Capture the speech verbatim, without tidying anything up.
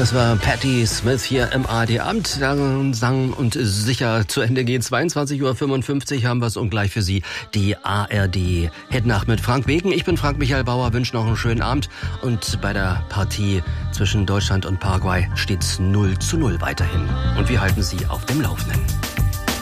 Das war Patti Smith hier im A R D-Abend. Sang und sicher zu Ende gehen. zweiundzwanzig Uhr fünfundfünfzig haben wir es und gleich für Sie die A R D-Hitnacht mit Frank Beken. Ich bin Frank Michael Bauer, wünsche noch einen schönen Abend. Und bei der Partie zwischen Deutschland und Paraguay steht's null zu null weiterhin. Und wir halten Sie auf dem Laufenden.